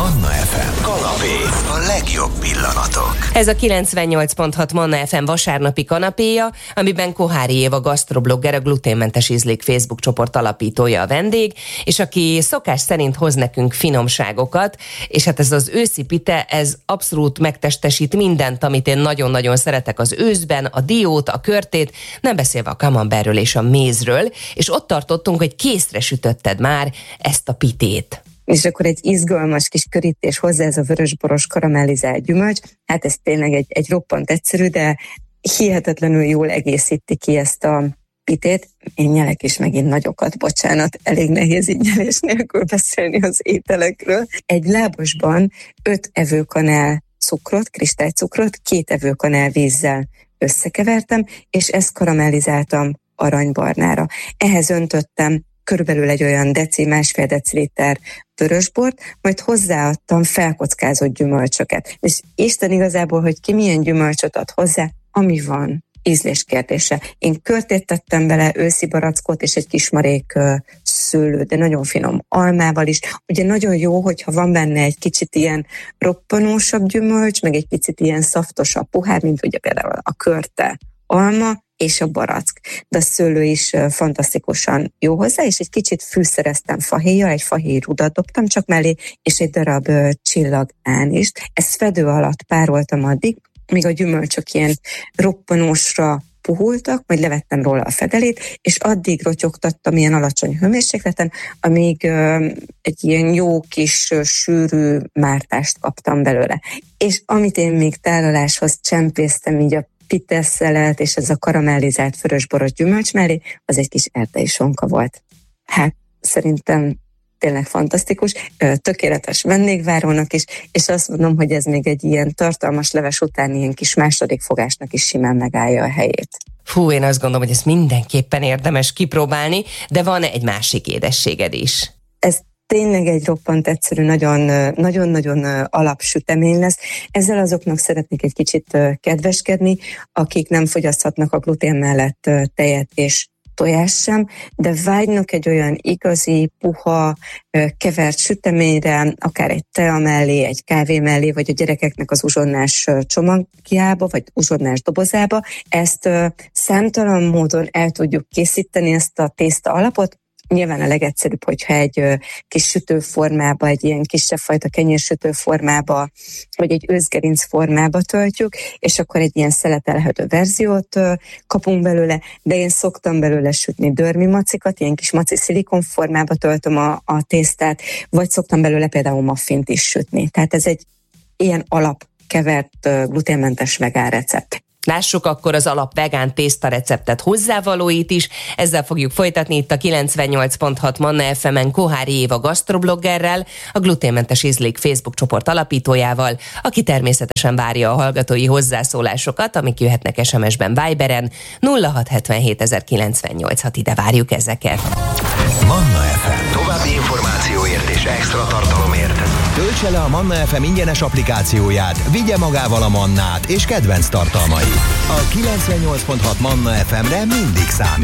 Manna FM kanapé, a legjobb pillanatok. Ez a 98.6 Manna FM vasárnapi kanapéja, amiben Kohári Éva gasztroblogger, a Gluténmentes Ízlék Facebook csoport alapítója a vendég, és aki szokás szerint hoz nekünk finomságokat, és hát ez az őszi pite, ez abszolút megtestesít mindent, amit én nagyon-nagyon szeretek az őszben, a diót, a körtét, nem beszélve a camembertről és a mézről, és ott tartottunk, hogy készre sütötted már ezt a pitét. És akkor egy izgalmas kis körítés hozzá, ez a vörösboros karamellizált gyümölcs. Hát ez tényleg egy roppant egyszerű, de hihetetlenül jól egészíti ki ezt a pitét. Én nyelek is megint nagyokat, bocsánat, elég nehéz így nyelés nélkül beszélni az ételekről. Egy lábosban 5 evőkanál cukrot, kristálycukrot, 2 evőkanál vízzel összekevertem, és ezt karamellizáltam aranybarnára. Ehhez öntöttem körülbelül egy olyan másfél deciliter vörösbort, majd hozzáadtam felkockázott gyümölcsöket. És Isten igazából, hogy ki milyen gyümölcsöt ad hozzá, ami van. Ízlés kérdése. Én körtét tettem bele, őszi barackot és egy kis marék szőlő, de nagyon finom almával is. Ugye nagyon jó, hogyha van benne egy kicsit ilyen roppanósabb gyümölcs, meg egy picit ilyen szaftosabb puhár, mint ugye például a körte, alma és a barack. De a szőlő is fantasztikusan jó hozzá, és egy kicsit fűszereztem fahéjjal, egy fahéj rudat dobtam csak mellé, és egy darab csillagánist. Ezt fedő alatt pároltam addig, míg a gyümölcsök ilyen roppanósra puhultak, majd levettem róla a fedelét, és addig rotyogtattam ilyen alacsony hőmérsékleten, amíg egy ilyen jó kis sűrű mártást kaptam belőle. És amit én még tálaláshoz csempésztem így a pitesszelet és ez a karamellizált vörösboros gyümölcs mellé, az egy kis erdei sonka volt. Hát szerintem tényleg fantasztikus, tökéletes vendégvárónak is, és azt mondom, hogy ez még egy ilyen tartalmas leves után ilyen kis második fogásnak is simán megállja a helyét. Fú, én azt gondolom, hogy ezt mindenképpen érdemes kipróbálni, de van egy másik édességed is. Ez tényleg egy roppant egyszerű, nagyon-nagyon alapsütemény lesz. Ezzel azoknak szeretnék egy kicsit kedveskedni, akik nem fogyaszthatnak a glutén mellett tejet és tojás sem, de vágynak egy olyan igazi, puha, kevert süteményre, akár egy tea mellé, egy kávé mellé, vagy a gyerekeknek az uzsonnás csomagjába, vagy uzsonnás dobozába. Ezt számtalan módon el tudjuk készíteni, ezt a tészta alapot. Nyilván a legegyszerűbb, hogyha egy kis sütőformába, egy ilyen kisebb fajta kenyérsütőformába, vagy egy őszgerinc formába töltjük, és akkor egy ilyen szeletelhető verziót kapunk belőle, de én szoktam belőle sütni dörmi macikat, ilyen kis maci szilikon formába töltöm a tésztát, vagy szoktam belőle például muffint is sütni. Tehát ez egy ilyen alapkevert gluténmentes vegán recept. Lássuk akkor az alap vegán tészta receptet, hozzávalóit is. Ezzel fogjuk folytatni itt a 98.6 Manna FM-en Kohári Éva gasztrobloggerrel, a Gluténmentes Ízlék Facebook csoport alapítójával, aki természetesen várja a hallgatói hozzászólásokat, amik jöhetnek SMS-ben, Viberen 0677 ide várjuk ezeket. Manna FM további információért és extra tartalomért töltse le a Manna FM ingyenes applikációját, vigye magával a mannát és kedvenc tartalmait. A 98.6 Manna FM-re mindig számít.